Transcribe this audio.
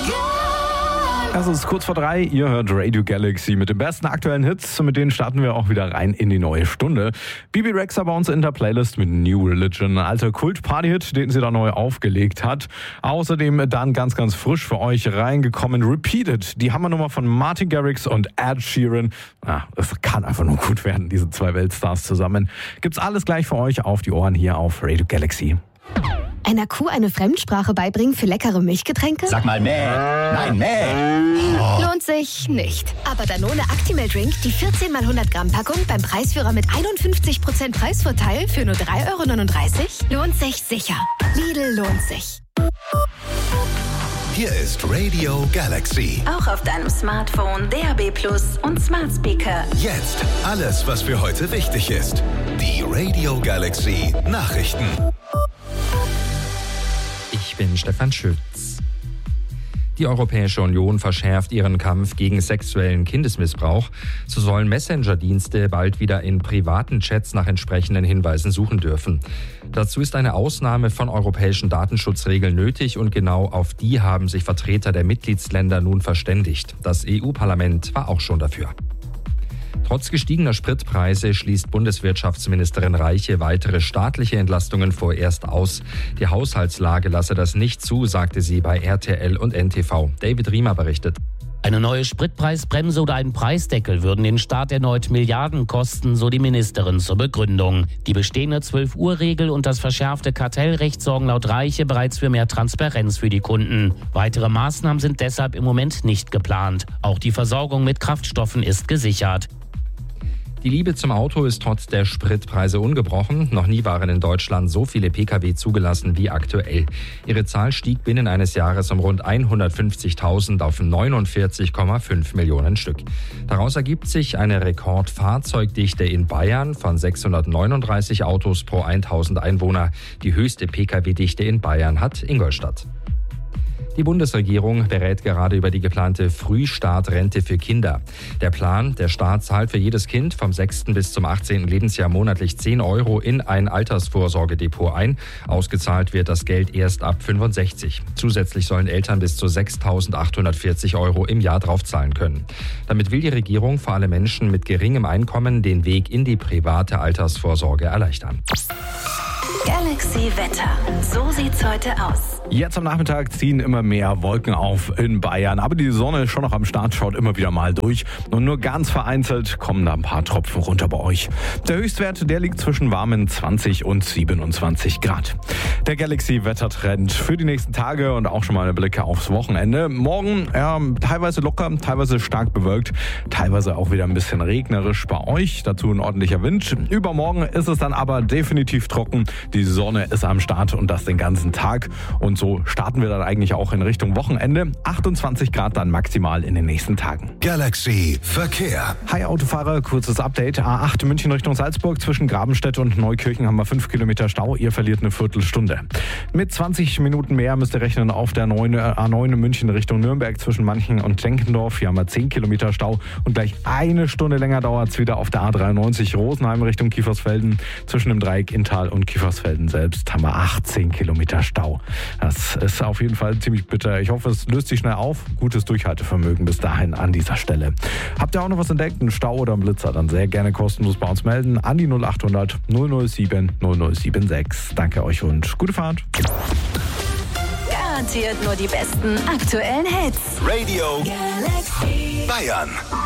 Es ist kurz vor 3, ihr hört Radio Galaxy mit den besten aktuellen Hits. Mit denen starten wir auch wieder rein in die neue Stunde. Bibi Rexha bei uns in der Playlist mit New Religion, ein alter Kult-Party-Hit, den sie da neu aufgelegt hat. Außerdem dann ganz frisch für euch reingekommen Repeated, die Hammernummer von Martin Garrix und Ed Sheeran. Es kann einfach nur gut werden, diese zwei Weltstars zusammen. Gibt's alles gleich für euch auf die Ohren hier auf Radio Galaxy. Einer Kuh eine Fremdsprache beibringen für leckere Milchgetränke? Sag mal mäh. Nein, mäh. Oh. Lohnt sich nicht. Aber Danone Actimel Drink, die 14 x 100 Gramm Packung beim Preisführer mit 51% Preisvorteil für nur 3,39 € lohnt sich sicher. Lidl lohnt sich. Hier ist Radio Galaxy. Auch auf deinem Smartphone, DAB+ und Smart Speaker. Jetzt alles, was für heute wichtig ist. Die Radio Galaxy Nachrichten. Ich bin Stefan Schütz. Die Europäische Union verschärft ihren Kampf gegen sexuellen Kindesmissbrauch. So sollen Messenger-Dienste bald wieder in privaten Chats nach entsprechenden Hinweisen suchen dürfen. Dazu ist eine Ausnahme von europäischen Datenschutzregeln nötig und genau auf die haben sich Vertreter der Mitgliedsländer nun verständigt. Das EU-Parlament war auch schon dafür. Trotz gestiegener Spritpreise schließt Bundeswirtschaftsministerin Reiche weitere staatliche Entlastungen vorerst aus. Die Haushaltslage lasse das nicht zu, sagte sie bei RTL und NTV. David Riemer berichtet. Eine neue Spritpreisbremse oder ein Preisdeckel würden den Staat erneut Milliarden kosten, so die Ministerin zur Begründung. Die bestehende 12-Uhr-Regel und das verschärfte Kartellrecht sorgen laut Reiche bereits für mehr Transparenz für die Kunden. Weitere Maßnahmen sind deshalb im Moment nicht geplant. Auch die Versorgung mit Kraftstoffen ist gesichert. Die Liebe zum Auto ist trotz der Spritpreise ungebrochen. Noch nie waren in Deutschland so viele Pkw zugelassen wie aktuell. Ihre Zahl stieg binnen eines Jahres um rund 150.000 auf 49,5 Millionen Stück. Daraus ergibt sich eine Rekordfahrzeugdichte in Bayern von 639 Autos pro 1.000 Einwohner. Die höchste Pkw-Dichte in Bayern hat Ingolstadt. Die Bundesregierung berät gerade über die geplante Frühstartrente für Kinder. Der Plan, der Staat zahlt für jedes Kind vom 6. bis zum 18. Lebensjahr monatlich 10 € in ein Altersvorsorgedepot ein. Ausgezahlt wird das Geld erst ab 65. Zusätzlich sollen Eltern bis zu 6.840 € im Jahr draufzahlen können. Damit will die Regierung vor allem Menschen mit geringem Einkommen den Weg in die private Altersvorsorge erleichtern. Galaxy Wetter. So sieht's heute aus. Jetzt am Nachmittag ziehen immer mehr Wolken auf in Bayern, aber die Sonne ist schon noch am Start, schaut immer wieder mal durch und nur ganz vereinzelt kommen da ein paar Tropfen runter bei euch. Der Höchstwert, der liegt zwischen warmen 20 und 27 Grad. Der Galaxy-Wettertrend für die nächsten Tage und auch schon mal eine Blicke aufs Wochenende. Morgen teilweise locker, teilweise stark bewölkt, teilweise auch wieder ein bisschen regnerisch bei euch, dazu ein ordentlicher Wind. Übermorgen ist es dann aber definitiv trocken, die Sonne ist am Start und das den ganzen Tag. Und so starten wir dann eigentlich auch in Richtung Wochenende. 28 Grad dann maximal in den nächsten Tagen. Galaxy Verkehr. Hi Autofahrer, kurzes Update. A8 München Richtung Salzburg. Zwischen Grabenstedt und Neukirchen haben wir 5 Kilometer Stau. Ihr verliert eine Viertelstunde. Mit 20 Minuten mehr müsst ihr rechnen auf der A9 München Richtung Nürnberg zwischen Manchen und Denkendorf. Hier haben wir 10 Kilometer Stau. Und gleich eine Stunde länger dauert es wieder auf der A93 Rosenheim Richtung Kiefersfelden. Zwischen dem Dreieck Inntal und Kiefersfelden selbst haben wir 18 Kilometer Stau. Das ist auf jeden Fall ziemlich bitter. Ich hoffe, es löst sich schnell auf. Gutes Durchhaltevermögen bis dahin an dieser Stelle. Habt ihr auch noch was entdeckt, einen Stau oder einen Blitzer, dann sehr gerne kostenlos bei uns melden an die 0800 007 0076. Danke euch und gute Fahrt. Garantiert nur die besten aktuellen Hits. Radio Galaxy Bayern.